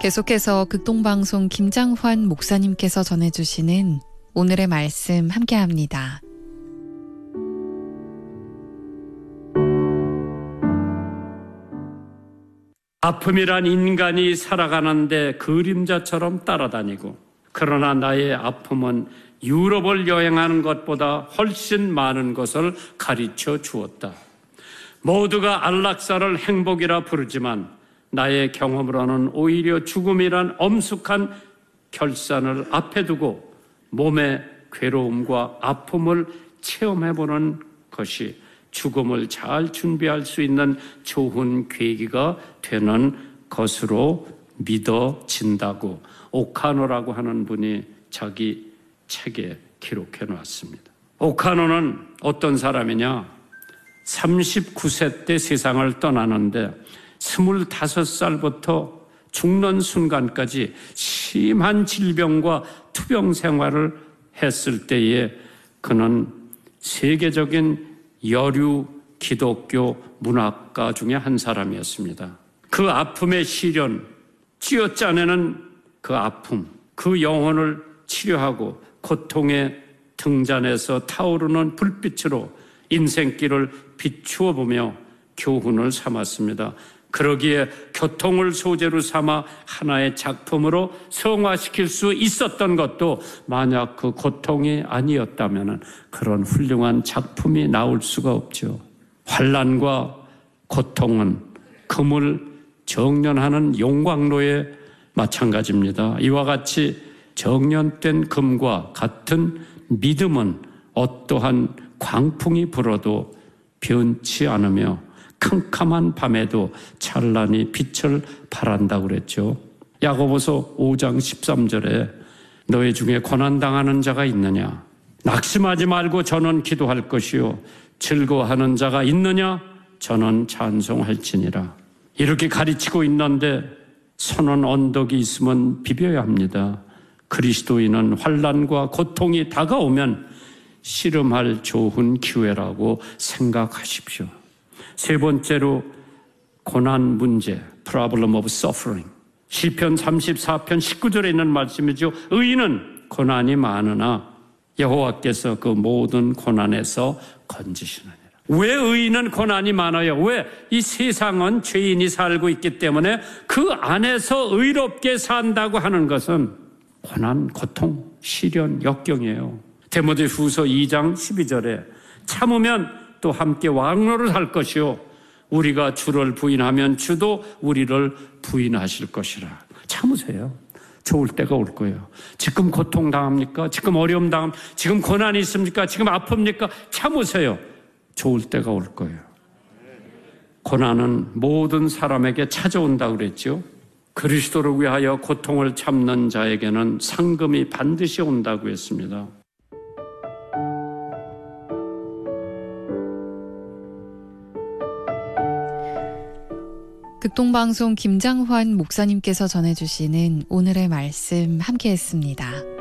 계속해서 극동방송 김장환 목사님께서 전해주시는 오늘의 말씀 함께합니다. 아픔이란 인간이 살아가는데 그림자처럼 따라다니고, 그러나 나의 아픔은 유럽을 여행하는 것보다 훨씬 많은 것을 가르쳐 주었다. 모두가 안락사를 행복이라 부르지만 나의 경험으로는 오히려 죽음이란 엄숙한 결산을 앞에 두고 몸의 괴로움과 아픔을 체험해보는 것이 죽음을 잘 준비할 수 있는 좋은 계기가 되는 것으로 믿어진다고 오카노라고 하는 분이 자기 책에 기록해 놨습니다. 오카노는 어떤 사람이냐? 39세 때 세상을 떠나는데 25살부터 죽는 순간까지 심한 질병과 투병 생활을 했을 때에 그는 세계적인 여류 기독교 문학가 중에 한 사람이었습니다. 그 아픔의 시련, 쥐어짜내는 그 아픔, 그 영혼을 치료하고 고통의 등잔에서 타오르는 불빛으로 인생길을 비추어 보며 교훈을 삼았습니다. 그러기에 교통을 소재로 삼아 하나의 작품으로 성화시킬 수 있었던 것도 만약 그 고통이 아니었다면 그런 훌륭한 작품이 나올 수가 없죠. 환난과 고통은 금을 정련하는 용광로에 마찬가지입니다. 이와 같이 정련된 금과 같은 믿음은 어떠한 광풍이 불어도 변치 않으며 캄캄한 밤에도 찬란히 빛을 발한다고 그랬죠. 야고보서 5장 13절에 너희 중에 고난당하는 자가 있느냐? 낙심하지 말고 저는 기도할 것이요 즐거워하는 자가 있느냐? 저는 찬송할지니라. 이렇게 가르치고 있는데 선한 언덕이 있으면 비벼야 합니다. 그리스도인은 환난과 고통이 다가오면 씨름할 좋은 기회라고 생각하십시오. 세 번째로 고난 문제, problem of suffering. 시편 34편 19절에 있는 말씀이죠. 의인은 고난이 많으나 여호와께서 그 모든 고난에서 건지시느니라. 왜 의인은 고난이 많아요? 왜? 이 세상은 죄인이 살고 있기 때문에 그 안에서 의롭게 산다고 하는 것은 고난, 고통, 시련, 역경이에요. 디모데후서 2장 12절에 참으면 또 함께 왕노를 할 것이요 우리가 주를 부인하면 주도 우리를 부인하실 것이라. 참으세요. 좋을 때가 올 거예요. 지금 고통 당합니까? 지금 어려움 당합니까? 지금 고난이 있습니까? 지금 아픕니까? 참으세요. 좋을 때가 올 거예요. 고난은 모든 사람에게 찾아온다고 그랬죠. 그리스도를 위하여 고통을 참는 자에게는 상금이 반드시 온다고 했습니다. 극동방송 김장환 목사님께서 전해주시는 오늘의 말씀 함께했습니다.